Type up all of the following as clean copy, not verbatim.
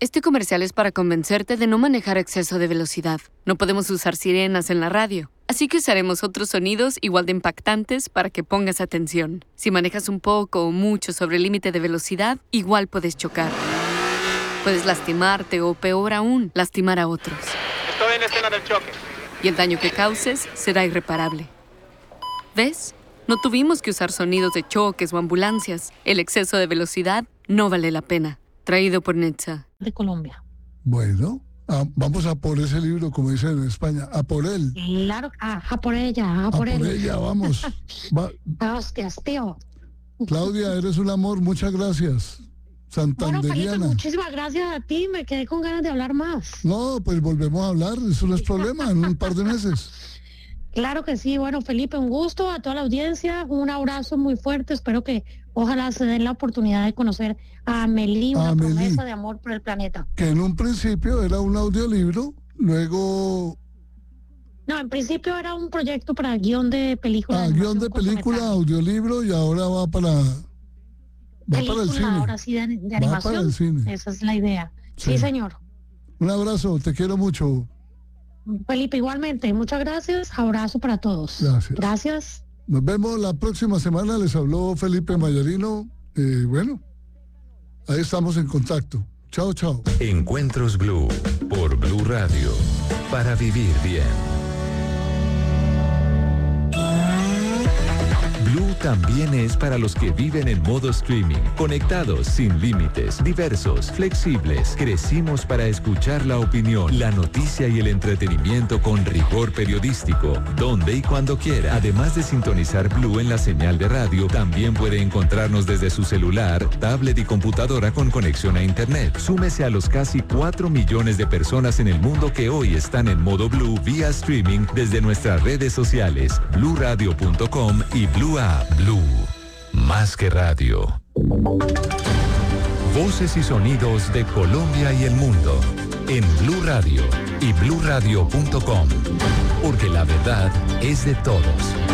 Este comercial es para convencerte de no manejar a exceso de velocidad. No podemos usar sirenas en la radio, así que usaremos otros sonidos igual de impactantes para que pongas atención. Si manejas un poco o mucho sobre el límite de velocidad, igual puedes chocar. Puedes lastimarte o, peor aún, lastimar a otros. Estoy en la escena del choque. Y el daño que causes será irreparable. ¿Ves? No tuvimos que usar sonidos de choques o ambulancias. El exceso de velocidad no vale la pena. Traído por Netza. De Colombia. Bueno, vamos a por ese libro, como dicen en España, a por él. Claro, a por ella, a por él. A por ella, vamos. Hostias, tío. Claudia, eres un amor, muchas gracias. Bueno, Felipe, Santanderiana. muchísimas gracias a ti, me quedé con ganas de hablar más. No, pues volvemos a hablar, eso no es problema, en un par de meses. Claro que sí, bueno, Felipe, un gusto a toda la audiencia, un abrazo muy fuerte, espero que ojalá se den la oportunidad de conocer a Amélie, una promesa de amor por el planeta. Que en un principio era un audiolibro, luego... No, en principio era un proyecto para guión de película. Guión de película, audiolibro, y ahora va para el cine. Ahora sí, de animación. Va para el cine. Esa es la idea. Sí, señor. Un abrazo, te quiero mucho. Felipe, igualmente, muchas gracias, abrazo para todos. Gracias. Nos vemos la próxima semana, les habló Felipe Mayarino, bueno, ahí estamos en contacto. Chao, chao. Encuentros Blue, por Blue Radio, para vivir bien. Blue también es para los que viven en modo streaming, conectados, sin límites, diversos, flexibles. Crecimos para escuchar la opinión, la noticia y el entretenimiento con rigor periodístico, donde y cuando quiera. Además de sintonizar Blue en la señal de radio, también puede encontrarnos desde su celular, tablet y computadora con conexión a internet. Súmese a los casi 4 millones de personas en el mundo que hoy están en modo Blue vía streaming desde nuestras redes sociales, bluradio.com y Blue App. Blue, más que radio. Voces y sonidos de Colombia y el mundo en Blue Radio y bluradio.com, porque la verdad es de todos.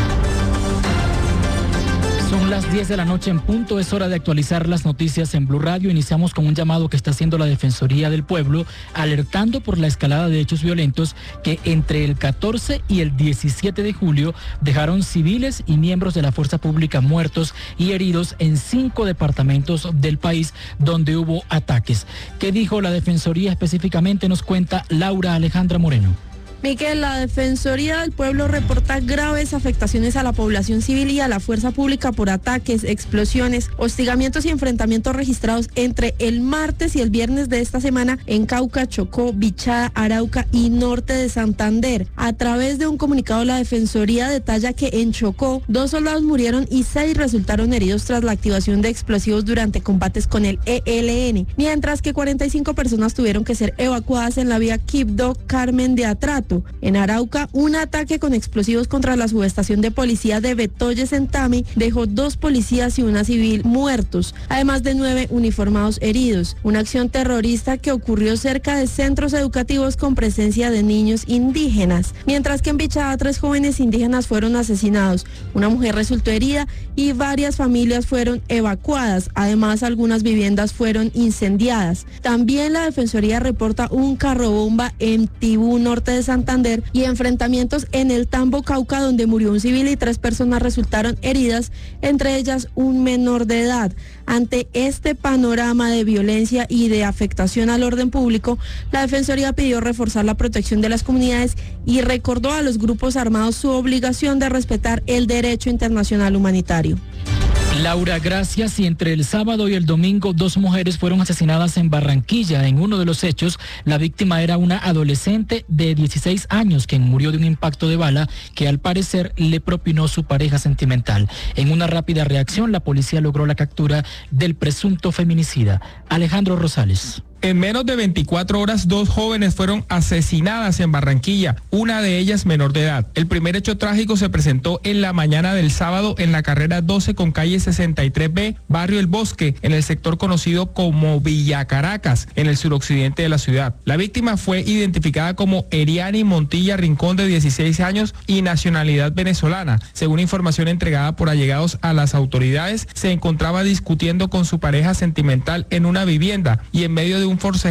Son las 10 de la noche en punto, es hora de actualizar las noticias en Blue Radio. Iniciamos con un llamado que está haciendo la Defensoría del Pueblo, alertando por la escalada de hechos violentos que entre el 14 y el 17 de julio dejaron civiles y miembros de la fuerza pública muertos y heridos en 5 departamentos del país donde hubo ataques. ¿Qué dijo la Defensoría específicamente? Nos cuenta Laura Alejandra Moreno. Miquel, la Defensoría del Pueblo reporta graves afectaciones a la población civil y a la fuerza pública por ataques, explosiones, hostigamientos y enfrentamientos registrados entre el martes y el viernes de esta semana en Cauca, Chocó, Bichada, Arauca y norte de Santander. A través de un comunicado, la Defensoría detalla que en Chocó 2 soldados murieron y 6 resultaron heridos tras la activación de explosivos durante combates con el ELN, mientras que 45 personas tuvieron que ser evacuadas en la vía Quibdó-Carmen de Atrato. En Arauca, un ataque con explosivos contra la subestación de policía de Betoyes en Tame dejó 2 policías y una civil muertos, además de 9 uniformados heridos. Una acción terrorista que ocurrió cerca de centros educativos con presencia de niños indígenas, mientras que en Bichada 3 jóvenes indígenas fueron asesinados, una mujer resultó herida y varias familias fueron evacuadas. Además, algunas viviendas fueron incendiadas. También la Defensoría reporta un carro-bomba en Tibú, norte de Santander, y enfrentamientos en el Tambo, Cauca, donde murió un civil y 3 personas resultaron heridas, entre ellas un menor de edad. Ante este panorama de violencia y de afectación al orden público, la Defensoría pidió reforzar la protección de las comunidades y recordó a los grupos armados su obligación de respetar el derecho internacional humanitario. Laura, gracias. Y entre el sábado y el domingo, 2 mujeres fueron asesinadas en Barranquilla. En uno de los hechos, la víctima era una adolescente de 16 años, quien murió de un impacto de bala que al parecer le propinó su pareja sentimental. En una rápida reacción, la policía logró la captura del presunto feminicida. Alejandro Rosales. En menos de 24 horas, 2 jóvenes fueron asesinadas en Barranquilla, una de ellas menor de edad. El primer hecho trágico se presentó en la mañana del sábado en la carrera 12 con calle 63B, barrio El Bosque, en el sector conocido como Villa Caracas, en el suroccidente de la ciudad. La víctima fue identificada como Eriani Montilla Rincón, de 16 años y nacionalidad venezolana. Según información entregada por allegados a las autoridades, se encontraba discutiendo con su pareja sentimental en una vivienda y en medio de un forcejeo